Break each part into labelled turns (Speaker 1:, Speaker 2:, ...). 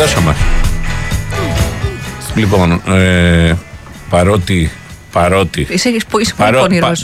Speaker 1: δώσα. Λοιπόν, παρότι
Speaker 2: είσαι πολύ πονηρός.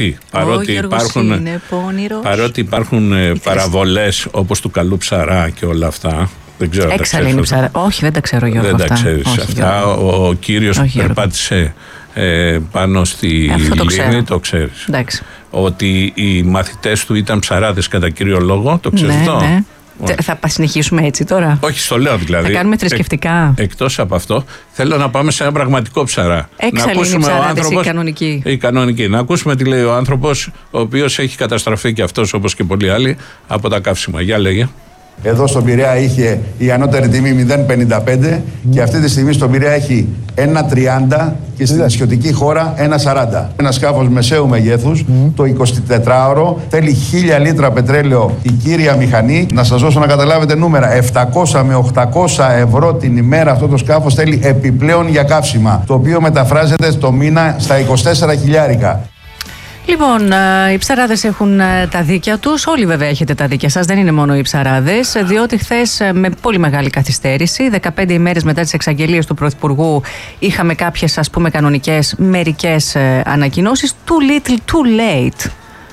Speaker 1: Παρότι υπάρχουν παραβολές όπως του καλού ψαρά και όλα αυτά. Δεν ξέρω.
Speaker 2: Έξαλλη είναι η ψαρά. Όχι, δεν τα ξέρω, Γιώργο.
Speaker 1: Δεν τα ξέρεις αυτά. Ο κύριος που περπάτησε πάνω στη λίμνη, το ξέρεις.
Speaker 2: Εντάξει.
Speaker 1: Ότι οι μαθητές του ήταν ψαράδες κατά κύριο λόγο, το ξέρεις αυτό.
Speaker 2: Ναι. Θα συνεχίσουμε έτσι τώρα?
Speaker 1: Όχι, στο λέω δηλαδή.
Speaker 2: Θα κάνουμε θρησκευτικά.
Speaker 1: Εκτός από αυτό, θέλω να πάμε σε ένα πραγματικό ψαρά.
Speaker 2: Έξαλλη είναι η ψαράδες, η κανονική.
Speaker 1: Να ακούσουμε τι λέει ο άνθρωπος, ο οποίος έχει καταστραφεί και αυτός όπως και πολλοί άλλοι από τα καύσιμα. Για λέγε.
Speaker 3: Εδώ στον Πειραιά είχε η ανώτερη τιμή 0,55 και αυτή τη στιγμή στον Πειραιά έχει 1,30 και στην νησιωτική χώρα 1,40. Ένα σκάφος μεσαίου μεγέθους, το 24ωρο, θέλει 1.000 λίτρα πετρέλαιο η κύρια μηχανή. Να σας δώσω να καταλάβετε νούμερα. 700 με 800 ευρώ την ημέρα αυτό το σκάφος θέλει επιπλέον για καύσιμα, το οποίο μεταφράζεται στο μήνα στα 24 χιλιάρικα.
Speaker 2: Λοιπόν, οι ψαράδες έχουν τα δίκια τους. Όλοι βέβαια έχετε τα δίκια σας, δεν είναι μόνο οι ψαράδες. Διότι χθες με πολύ μεγάλη καθυστέρηση, 15 ημέρες μετά τις εξαγγελίες του Πρωθυπουργού, είχαμε κάποιες ας πούμε κανονικές μερικές ανακοινώσεις. Too little, too late.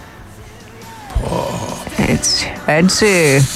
Speaker 2: Έτσι.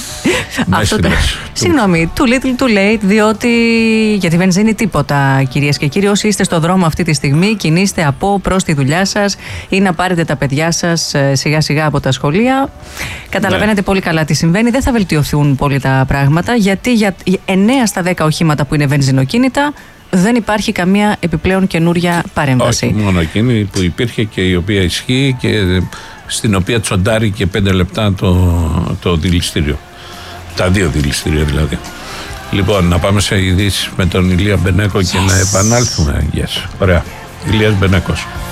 Speaker 2: Συγγνώμη, too little, too late, διότι για τη βενζίνη τίποτα, κυρίες και κύριοι. Όσοι είστε στο δρόμο αυτή τη στιγμή, κινείστε από προς τη δουλειά σας ή να πάρετε τα παιδιά σας σιγά σιγά από τα σχολεία. Καταλαβαίνετε πολύ καλά τι συμβαίνει. Δεν θα βελτιωθούν πολύ τα πράγματα, γιατί για 9 στα 10 οχήματα που είναι βενζινοκίνητα δεν υπάρχει καμία επιπλέον καινούρια παρέμβαση.
Speaker 1: Όχι, μόνο εκείνη που υπήρχε και η οποία ισχύει και στην οποία τσοντάρει και 5 λεπτά το δηληστήριο. Τα 2 δηληστήρια δηλαδή. Λοιπόν, να πάμε σε ειδήσεις με τον Ηλία Μπενέκο και να επανάλθουμε. Yes. Ωραία. Ηλίας Μπενέκος.